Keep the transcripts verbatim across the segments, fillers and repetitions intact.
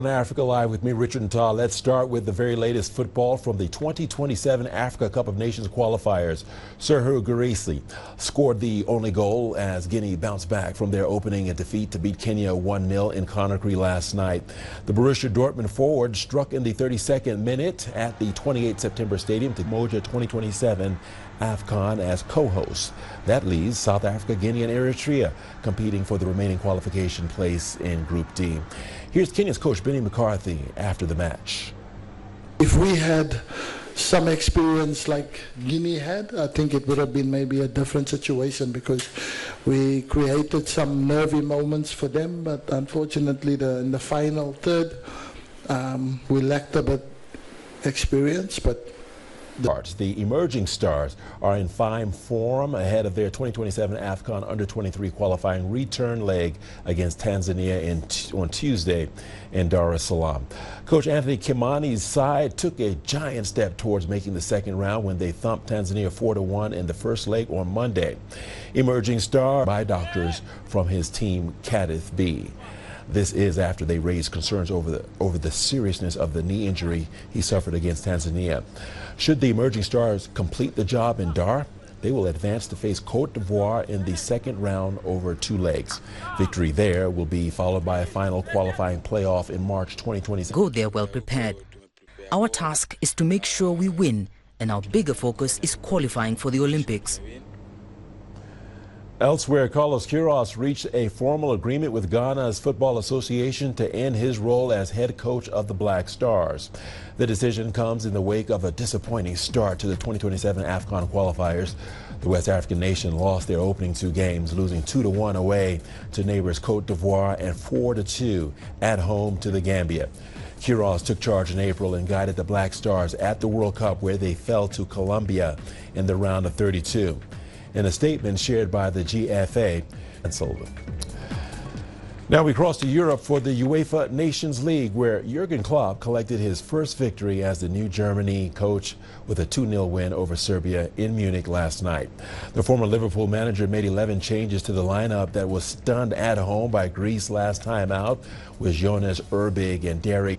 Africa Live with me, Richard Ntal. Let's start with the very latest football from the twenty twenty-seven Africa Cup of Nations qualifiers. Serhou Guirassy scored the only goal as Guinea bounced back from their opening defeat to beat Kenya one nil in Conakry last night. The Borussia Dortmund forward struck in the thirty-second minute at the twenty-eighth of September Stadium to Moja twenty twenty-seven AFCON as co-hosts. That leaves South Africa, Guinea, and Eritrea competing for the remaining qualification place in Group D. Here's Kenya's coach Benny McCarthy after the match. If we had some experience like Guinea had, I think it would have been maybe a different situation because we created some nervy moments for them, but unfortunately the, in the final third um, we lacked a bit experience. But The emerging stars are in fine form ahead of their twenty twenty-seven AFCON under twenty-three qualifying return leg against Tanzania in on Tuesday in Dar es Salaam. Coach Anthony Kimani's side took a giant step towards making the second round when they thumped Tanzania four to one in the first leg on Monday. Emerging star by doctors from his team Cardiff B. This is after they raised concerns over the over the seriousness of the knee injury he suffered against Tanzania. Should the emerging stars complete the job in Dar, they will advance to face Cote d'Ivoire in the second round over two legs. Victory there will be followed by a final qualifying playoff in March twenty twenty-seven. Go there well prepared. Our task is to make sure we win, and our bigger focus is qualifying for the Olympics. Elsewhere, Carlos Queiroz reached a formal agreement with Ghana's Football Association to end his role as head coach of the Black Stars. The decision comes in the wake of a disappointing start to the twenty twenty-seven AFCON qualifiers. The West African nation lost their opening two games, losing two to one away to neighbors Cote d'Ivoire and four to two at home to the Gambia. Queiroz took charge in April and guided the Black Stars at the World Cup, where they fell to Colombia in the round of thirty-two. In a statement shared by the G F A and Sullivan. Now we cross to Europe for the UEFA Nations League, where Jurgen Klopp collected his first victory as the new Germany coach with a two nil win over Serbia in Munich last night. The former Liverpool manager made eleven changes to the lineup that was stunned at home by Greece last time out, with Jonas Erbig and Derek.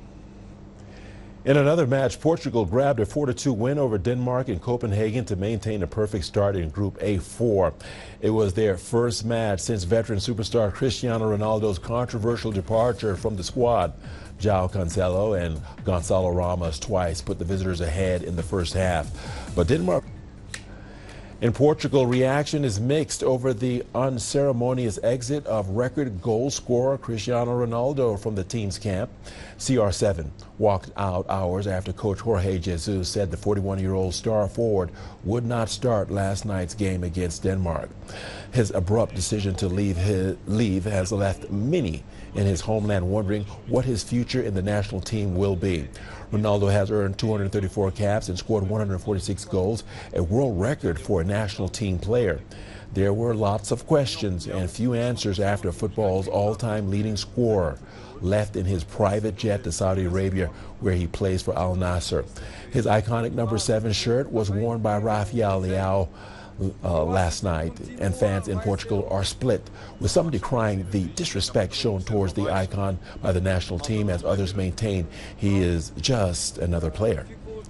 In another match, Portugal grabbed a four to two win over Denmark in Copenhagen to maintain a perfect start in Group A four. It was their first match since veteran superstar Cristiano Ronaldo's controversial departure from the squad. João Cancelo and Gonçalo Ramos twice put the visitors ahead in the first half. But Denmark. In Portugal, reaction is mixed over the unceremonious exit of record goal scorer Cristiano Ronaldo from the team's camp. C R seven walked out hours after coach Jorge Jesus said the forty-one-year-old star forward would not start last night's game against Denmark. His abrupt decision to leave, his, leave has left many in his homeland wondering what his future in the national team will be. Ronaldo has earned two hundred thirty-four caps and scored one hundred forty-six goals, a world record for a national team player. There were lots of questions and few answers after football's all-time leading scorer left in his private jet to Saudi Arabia, where he plays for Al Nassr. His iconic number seven shirt was worn by Rafael Leao Uh, last night, and fans in Portugal are split, with some decrying the disrespect shown towards the icon by the national team, as others maintain he is just another player.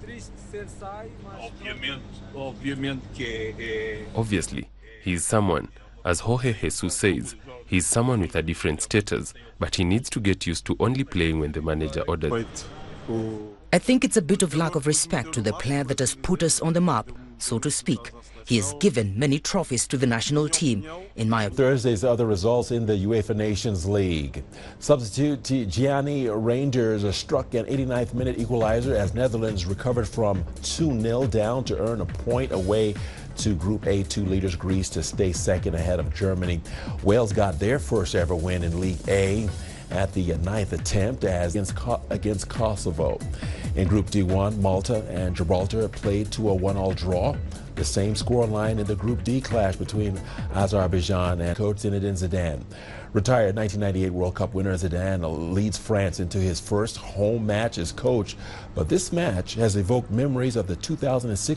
Obviously, he is someone. As Jorge Jesus says, he is someone with a different status, but he needs to get used to only playing when the manager orders. I think it's a bit of lack of respect to the player that has put us on the map, so to speak. He has given many trophies to the national team. In my Thursday's other results in the UEFA Nations League. Substitute Gianni Reinders struck an eighty-ninth minute equalizer as Netherlands recovered from two nil down to earn a point away to Group A two leaders Greece to stay second ahead of Germany. Wales got their first ever win in League A at the ninth attempt as against, against Kosovo. In Group D one, Malta and Gibraltar played to a one all draw. The same scoreline in the Group D clash between Azerbaijan and coach Zinedine Zidane. Retired nineteen ninety-eight World Cup winner Zidane leads France into his first home match as coach, but this match has evoked memories of the two thousand six